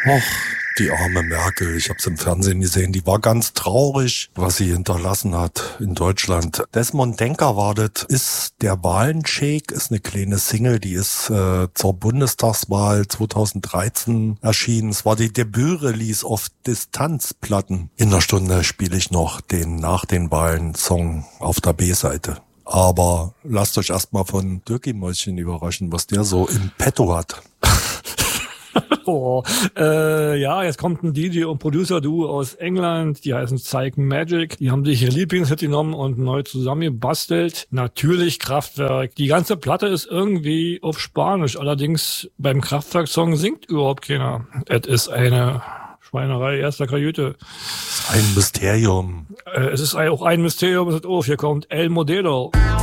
Och, die arme Merkel, ich habe es im Fernsehen gesehen, die war ganz traurig, was sie hinterlassen hat in Deutschland. Desmond Denker war das, ist der Wahlenshake, ist eine kleine Single, die ist zur Bundestagswahl 2013 erschienen. Es war die Debüt-Release auf Distanzplatten. In einer Stunde spiele ich noch den nach den Wahlen-Song auf der B-Seite. Aber lasst euch erstmal von Dirkie Mäuschen überraschen, was der so im Petto hat. Ja, jetzt kommt ein DJ und Producer-Duo aus England, die heißen Psych Magic. Die haben sich ihr Lieblingshit genommen und neu zusammengebastelt. Natürlich Kraftwerk. Die ganze Platte ist irgendwie auf Spanisch, allerdings beim Kraftwerk-Song singt überhaupt keiner. Es ist eine Schweinerei erster Kajüte. Ein Mysterium. Es ist auch ein Mysterium. Hier kommt El Modelo.